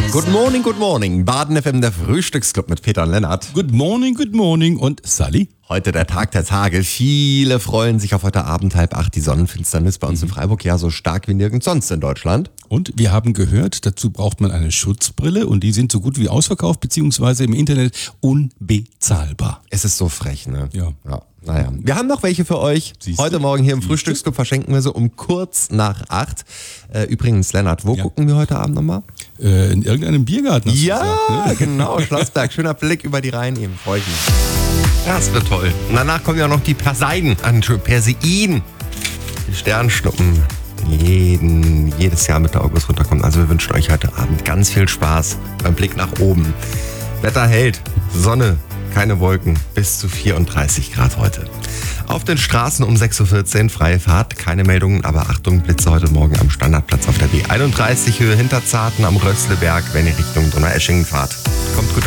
Good morning. Baden FM, der Frühstücksclub mit Peter und Lennart. Good morning und Sally. Heute der Tag der Tage. Viele freuen sich auf heute Abend 7:30 die Sonnenfinsternis bei uns in Freiburg. Ja, so stark wie nirgends sonst in Deutschland. Und wir haben gehört, dazu braucht man eine Schutzbrille und die sind so gut wie ausverkauft, beziehungsweise im Internet unbezahlbar. Es ist so frech, ne? Ja. Naja. Wir haben noch welche für euch. Siehst du? Heute Morgen hier im Frühstücksclub verschenken wir sie um kurz nach 8. Übrigens, Lennart, wo gucken wir heute Abend nochmal? In irgendeinem Biergarten. Hast du Ja, gesagt, ne? genau, Schlossberg. Schöner Blick über die Rhein eben. Freue ich mich. Das wird toll. Und danach kommen ja noch die Perseiden. Perseiden. Die Sternschnuppen. Jedes Jahr Mitte August runterkommen. Also wir wünschen euch heute Abend ganz viel Spaß beim Blick nach oben. Wetter hält. Sonne. Keine Wolken, bis zu 34 Grad heute. Auf den Straßen um 6.14 Uhr freie Fahrt, keine Meldungen, aber Achtung, Blitze heute Morgen am Standardplatz auf der B31 Höhe Hinterzarten am Rössleberg, wenn ihr Richtung Donaueschingen fahrt. Kommt gut